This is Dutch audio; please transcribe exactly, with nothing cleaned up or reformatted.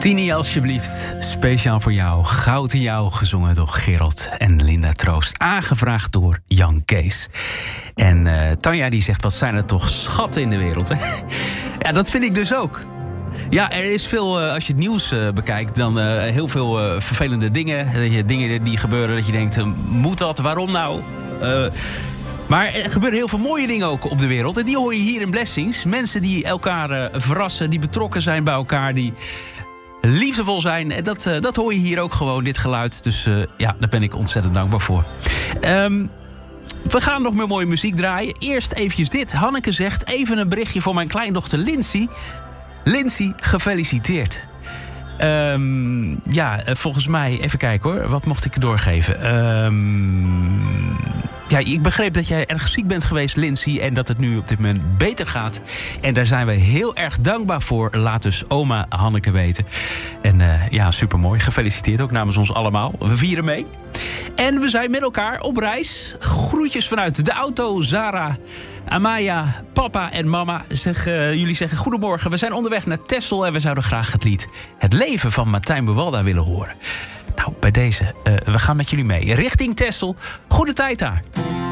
Tini, alsjeblieft. Speciaal voor jou. Goud in jou, gezongen door Gerald en Linda Troost. Aangevraagd door Jan Kees. En uh, Tanja die zegt, wat zijn er toch schatten in de wereld, hè? Ja, dat vind ik dus ook. Ja, er is veel, uh, als je het nieuws uh, bekijkt, dan uh, heel veel uh, vervelende dingen. Dat je, dingen die gebeuren, dat je denkt, uh, moet dat? Waarom nou? Uh, maar er gebeuren heel veel mooie dingen ook op de wereld. En die hoor je hier in Blessings. Mensen die elkaar uh, verrassen, die betrokken zijn bij elkaar, die liefdevol zijn. En dat, uh, dat hoor je hier ook gewoon, dit geluid. Dus uh, ja, daar ben ik ontzettend dankbaar voor. Um, we gaan nog meer mooie muziek draaien. Eerst eventjes dit. Hanneke zegt, even een berichtje voor mijn kleindochter Lindsay. Lindsay, gefeliciteerd. Um, ja, volgens mij, even kijken hoor. Wat mocht ik doorgeven? Um, ja, ik begreep dat jij erg ziek bent geweest, Lindsay. En dat het nu op dit moment beter gaat. En daar zijn we heel erg dankbaar voor. Laat dus oma Hanneke weten. En uh, ja, supermooi. Gefeliciteerd ook namens ons allemaal. We vieren mee. En we zijn met elkaar op reis. Groetjes vanuit de auto. Zara, Amaya, papa en mama. Zeg, uh, jullie zeggen goedemorgen. We zijn onderweg naar Texel en we zouden graag het lied Het Leven van Martijn Buwalda willen horen. Nou, bij deze, uh, we gaan met jullie mee. Richting Texel. Goede tijd daar.